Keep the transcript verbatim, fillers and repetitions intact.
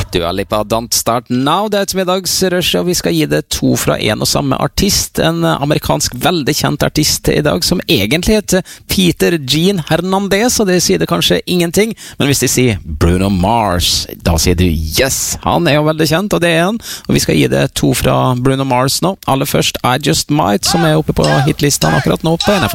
Dua Lipa, Don't Start Now. Det er ettermiddagsrush, og vi skal gi det to fra en og samme artist. En amerikansk veldig kjent artist i dag, som egentlig heter Peter Gene Hernandez, og det sier det kanskje ingenting. Men hvis de sier Bruno Mars, da sier du yes! Han er jo veldig kjent, og det er han. Og vi skal gi det to fra Bruno Mars nå. Aller først I Just Might, som er oppe på hitlistene akkurat nå på N F M.